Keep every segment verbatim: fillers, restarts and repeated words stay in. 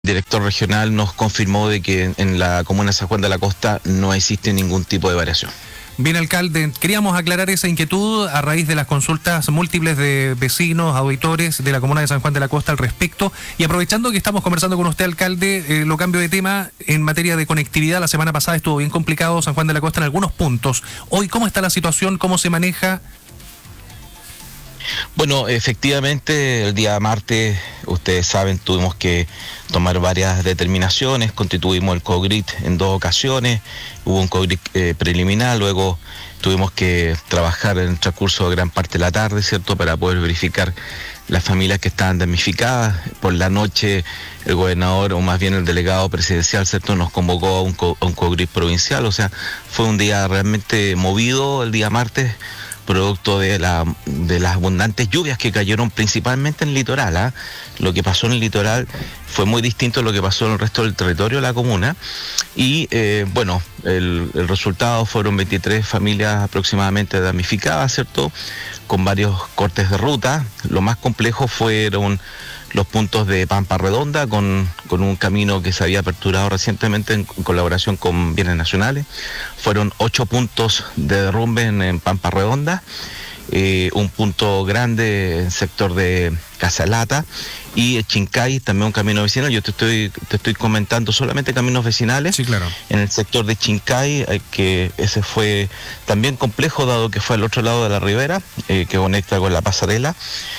director regional nos confirmó de que en la comuna de San Juan de la Costa no existe ningún tipo de variación. Bien, alcalde, queríamos aclarar esa inquietud a raíz de las consultas múltiples de vecinos, auditores de la comuna de San Juan de la Costa al respecto, y aprovechando que estamos conversando con usted, alcalde, eh, lo cambio de tema en materia de conectividad. La semana pasada estuvo bien complicado San Juan de la Costa en algunos puntos. Hoy, ¿cómo está la situación? ¿Cómo se maneja? Bueno, efectivamente, el día martes, ustedes saben, tuvimos que tomar varias determinaciones, constituimos el COGRIT en dos ocasiones, hubo un COGRIT eh, preliminar, luego tuvimos que trabajar en el transcurso de gran parte de la tarde, ¿cierto?, para poder verificar las familias que estaban damnificadas. Por la noche, el gobernador, o más bien el delegado presidencial, ¿cierto?, nos convocó a un, co- a un COGRIT provincial, o sea, fue un día realmente movido el día martes, producto de, la, de las abundantes lluvias que cayeron principalmente en el litoral. ¿eh? Lo que pasó en el litoral fue muy distinto a lo que pasó en el resto del territorio de la comuna y eh, bueno, el, el resultado fueron veintitrés familias aproximadamente damnificadas, ¿cierto?, con varios cortes de ruta. Lo más complejo fueron los puntos de Pampa Redonda, con, con un camino que se había aperturado recientemente en, en colaboración con Bienes Nacionales. Fueron ocho puntos de derrumbe en, en Pampa Redonda, eh, un punto grande en el sector de Casalata y en Chincay, también un camino vecinal. Yo te estoy, te estoy comentando solamente caminos vecinales. Sí, claro. En el sector de Chincay, eh, que ese fue también complejo, dado que fue al otro lado de la ribera, eh, que conecta con la pasarela.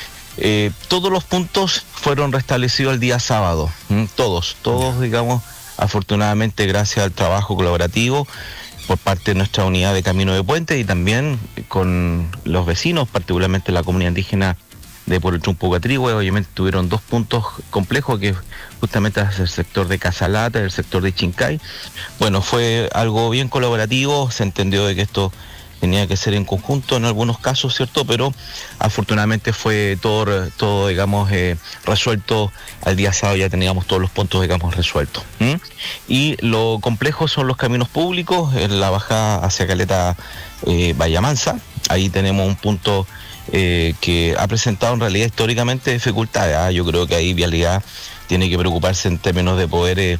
Eh, todos los puntos fueron restablecidos el día sábado, ¿m? todos, todos digamos, afortunadamente gracias al trabajo colaborativo por parte de nuestra unidad de Camino de Puente y también con los vecinos, particularmente la comunidad indígena de Pueblo Trumpo Catrihue. Obviamente tuvieron dos puntos complejos, que justamente es el sector de Casalata y el sector de Chincay. Bueno, fue algo bien colaborativo, se entendió de que esto tenía que ser en conjunto en algunos casos, ¿cierto? Pero afortunadamente fue todo, todo digamos, eh, resuelto. Al día sábado ya teníamos todos los puntos, digamos, resueltos. ¿Mm? Y lo complejo son los caminos públicos, en la bajada hacia Caleta eh, Vallamansa. Ahí tenemos un punto eh, que ha presentado en realidad históricamente dificultades. ¿ah? Yo creo que ahí Vialidad tiene que preocuparse en términos de poder Eh,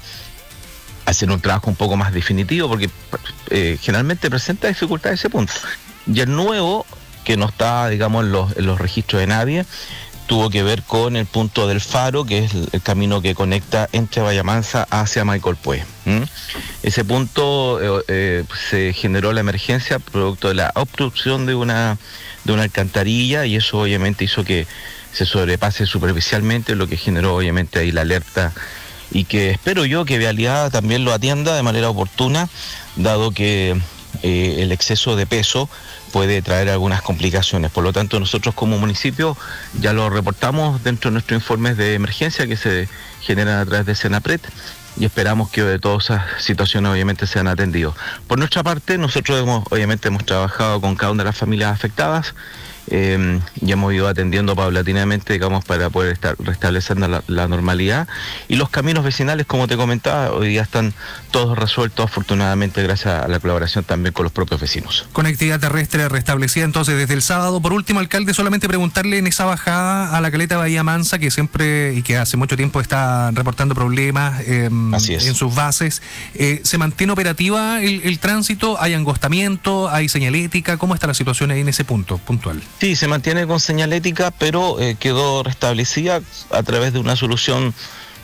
hacer un trabajo un poco más definitivo, porque eh, generalmente presenta dificultades ese punto. Y el nuevo, que no está, digamos, en los, en los registros de nadie, tuvo que ver con el punto del Faro, que es el, el camino que conecta entre Vallamansa hacia Maicolpué. ¿Mm? Ese punto eh, eh, se generó la emergencia producto de la obstrucción de una, de una alcantarilla, y eso obviamente hizo que se sobrepase superficialmente, lo que generó obviamente ahí la alerta, y que espero yo que Vialidad también lo atienda de manera oportuna, dado que eh, el exceso de peso puede traer algunas complicaciones. Por lo tanto, nosotros como municipio ya lo reportamos dentro de nuestros informes de emergencia que se generan a través de Senapred, y esperamos que de todas esas situaciones obviamente sean atendidos. Por nuestra parte, nosotros hemos, obviamente hemos trabajado con cada una de las familias afectadas, Eh, y hemos ido atendiendo paulatinamente, digamos, para poder estar restableciendo la, la normalidad. Y los caminos vecinales, como te comentaba, hoy día están todos resueltos, afortunadamente, gracias a la colaboración también con los propios vecinos. Conectividad terrestre restablecida entonces desde el sábado. Por último, alcalde, solamente preguntarle en esa bajada a la caleta Bahía Mansa, que siempre y que hace mucho tiempo está reportando problemas eh, Así es. en sus bases, eh, ¿se mantiene operativa el, el tránsito? ¿Hay angostamiento? ¿Hay señalética? ¿Cómo está la situación ahí en ese punto puntual? Sí, se mantiene con señalética, pero eh, quedó restablecida a través de una solución,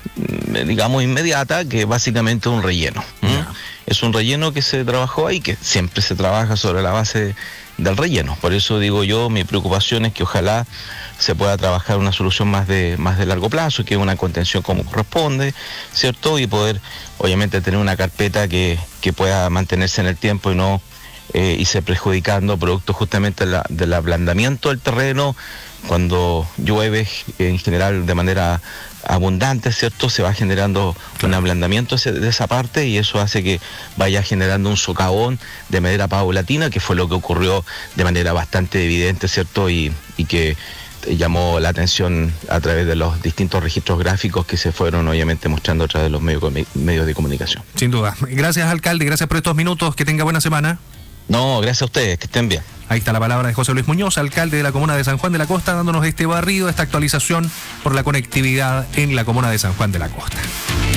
digamos, inmediata, que básicamente es un relleno. ¿Mm? Es un relleno que se trabajó ahí, que siempre se trabaja sobre la base del relleno. Por eso digo yo, mi preocupación es que ojalá se pueda trabajar una solución más de más de largo plazo, que es una contención como corresponde, ¿cierto? Y poder, obviamente, tener una carpeta que, que pueda mantenerse en el tiempo y no Eh, y se perjudicando producto justamente de la, del ablandamiento del terreno. Cuando llueve eh, en general de manera abundante, ¿cierto?, se va generando un ablandamiento de esa parte, y eso hace que vaya generando un socavón de manera paulatina, que fue lo que ocurrió de manera bastante evidente, ¿cierto?, y, y que llamó la atención a través de los distintos registros gráficos que se fueron obviamente mostrando a través de los medios, medios de comunicación. Sin duda. Gracias, alcalde, gracias por estos minutos, que tenga buena semana. No, gracias a ustedes, que estén bien. Ahí está la palabra de José Luis Muñoz, alcalde de la comuna de San Juan de la Costa, dándonos este barrido, esta actualización por la conectividad en la comuna de San Juan de la Costa.